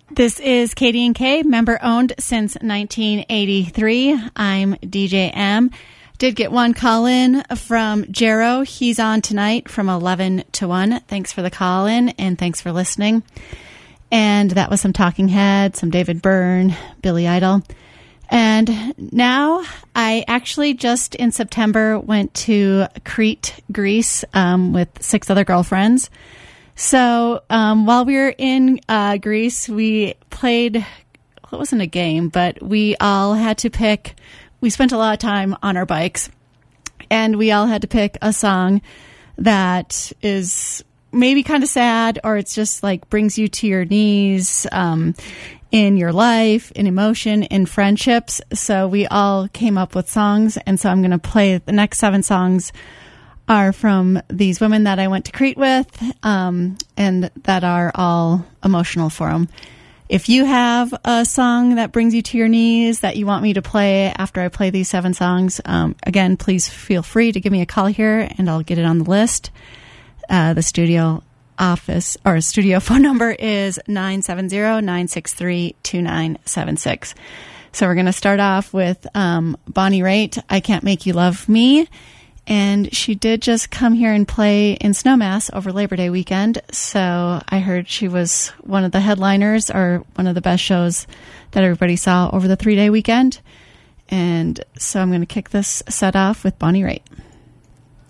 This is Katie and Kay, member owned since 1983. I'm DJ M. Did get one call in from Jero. He's on tonight from 11 to 1. Thanks for the call in and thanks for listening. And that was some Talking Heads, some David Byrne, Billy Idol. And now I actually just in September went to Crete, Greece, with 6 other girlfriends. So while we were in Greece, we played, well, it wasn't a game, but we all had to pick, we spent a lot of time on our bikes, and we all had to pick a song that is maybe kind of sad, or it's just like brings you to your knees in your life, in emotion, in friendships. So we all came up with songs, and so I'm going to play the next 7 songs are from these women that I went to Crete with, and that are all emotional for them. If you have a song that brings you to your knees that you want me to play after I play these 7 songs, again, please feel free to give me a call here and I'll get it on the list. The studio office or studio phone number is 970-963-2976. So we're going to start off with Bonnie Raitt, I Can't Make You Love Me. And she did just come here and play in Snowmass over Labor Day weekend. So I heard she was one of the headliners or one of the best shows that everybody saw over the 3-day weekend. And so I'm going to kick this set off with Bonnie Raitt.